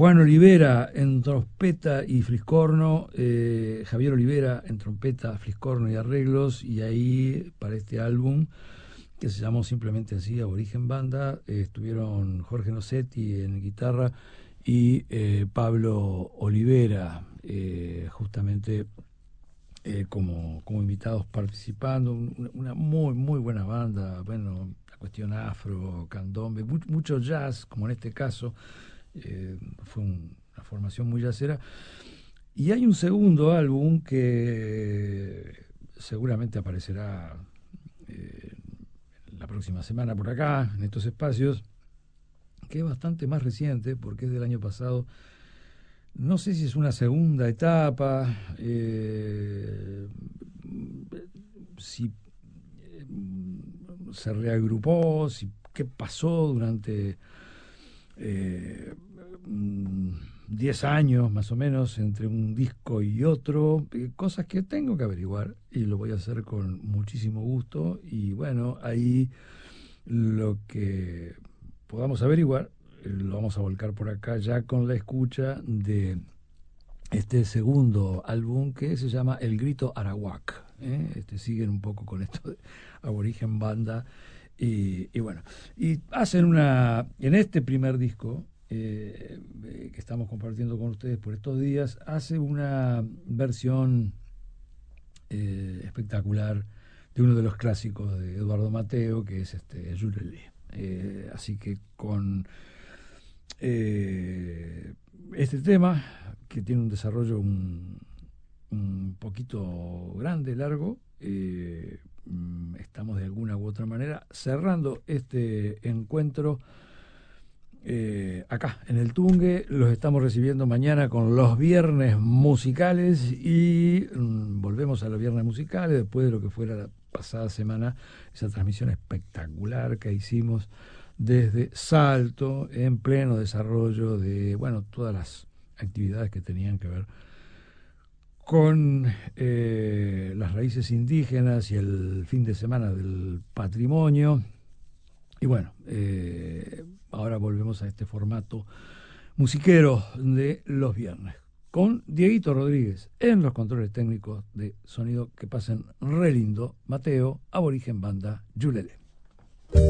Juan Olivera en trompeta y fliscorno, Javier Olivera en trompeta, fliscorno y arreglos, y ahí para este álbum, que se llamó simplemente así, Aborigen Banda, estuvieron Jorge Nocetti en guitarra y Pablo Olivera, justamente como invitados participando, una muy buena banda, bueno, la cuestión afro, candombe, mucho jazz, como en este caso. Fue una formación muy jazzera. Y hay un segundo álbum que seguramente aparecerá la próxima semana por acá, en estos espacios, que es bastante más reciente porque es del año pasado. No sé si es una segunda etapa, si se reagrupó, si qué pasó durante 10 años más o menos entre un disco y otro, cosas que tengo que averiguar y lo voy a hacer con muchísimo gusto. Y bueno, ahí lo que podamos averiguar lo vamos a volcar por acá ya con la escucha de este segundo álbum que se llama El Grito Arawak. Siguen un poco con esto de Aborigen Banda. Y bueno, y hacen en este primer disco que estamos compartiendo con ustedes por estos días, hace una versión espectacular de uno de los clásicos de Eduardo Mateo, que es Yulelé. Así que con este tema, que tiene un desarrollo un poquito grande, largo, estamos de alguna u otra manera cerrando este encuentro acá en el Tungue. Los estamos recibiendo mañana con los viernes musicales y volvemos a los viernes musicales después de lo que fuera la pasada semana, esa transmisión espectacular que hicimos desde Salto, en pleno desarrollo de, bueno, todas las actividades que tenían que ver con las raíces indígenas y el fin de semana del patrimonio. Y bueno, ahora volvemos a este formato musiquero de los viernes, con Dieguito Rodríguez en los controles técnicos de sonido, que pasen re lindo. Mateo, Aborigen Banda, Yulelé.